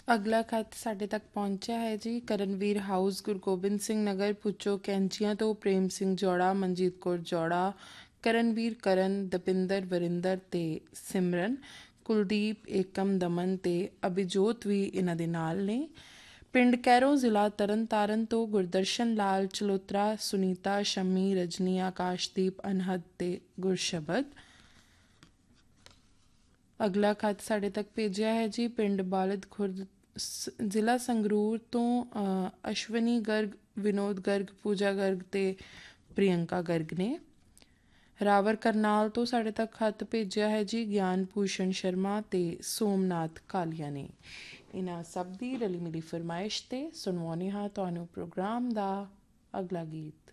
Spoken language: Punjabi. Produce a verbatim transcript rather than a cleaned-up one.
ਅਗਲਾ ਖੱਤ ਸਾਡੇ ਤੱਕ ਪਹੁੰਚਿਆ ਹੈ ਜੀ। ਕਰਨਵੀਰ ਹਾਊਸ, ਗੁਰੂ ਗੋਬਿੰਦ ਸਿੰਘ ਨਗਰ, ਪੁੱਚੋ ਕੈਂਚੀਆਂ ਤੋਂ ਪ੍ਰੇਮ ਸਿੰਘ ਜੌੜਾ, ਮਨਜੀਤ ਕੌਰ ਜੌੜਾ, ਕਰਨਵੀਰ, ਕਰਨ, ਦਪਿੰਦਰ, ਵਰਿੰਦਰ ਤੇ ਸਿਮਰਨ, ਕੁਲਦੀਪ, ਏਕਮ, ਦਮਨ ਤੇ ਅਭਿਜੋਤ ਵੀ ਇਹਨਾਂ ਦੇ ਨਾਲ ਨੇ। ਪਿੰਡ ਕੈਰੋਂ, ਜ਼ਿਲ੍ਹਾ ਤਰਨ ਤਾਰਨ ਤੋਂ ਗੁਰਦਰਸ਼ਨ ਲਾਲ, ਚਲੋਤਰਾ, ਸੁਨੀਤਾ, ਸ਼ਮੀ, ਰਜਨੀ, ਆਕਾਸ਼ਦੀਪ, ਅਨਹਦ ਤੇ ਗੁਰਸ਼ਬਦ। ਅਗਲਾ ਖੱਤ ਸਾਡੇ ਤੱਕ ਭੇਜਿਆ ਹੈ ਜੀ ਪਿੰਡ ਬਾਲਦ ਖੁਰਦ, ਜ਼ਿਲ੍ਹਾ ਸੰਗਰੂਰ ਤੋਂ ਅਸ਼ਵਨੀ ਗਰਗ, ਵਿਨੋਦ ਗਰਗ, ਪੂਜਾ ਗਰਗ ਤੇ ਪ੍ਰਿਯੰਕਾ ਗਰਗ ਨੇ। ਰਾਵਰ ਕਰਨਾਲ ਤੋਂ ਸਾਡੇ ਤੱਕ ਖੱਤ ਭੇਜਿਆ ਹੈ ਜੀ ਗਿਆਨ ਭੂਸ਼ਣ ਸ਼ਰਮਾ ਤੇ ਸੋਮਨਾਥ ਕਾਲੀਆ ਨੇ। ਇਹਨਾਂ ਸਭ ਦੀ ਰਲੀ ਮਿਲੀ ਫਰਮਾਇਸ਼ ਤੇ ਸੁਣਵਾਉਂਦੇ ਹਾਂ ਤੁਹਾਨੂੰ ਪ੍ਰੋਗਰਾਮ ਦਾ ਅਗਲਾ ਗੀਤ।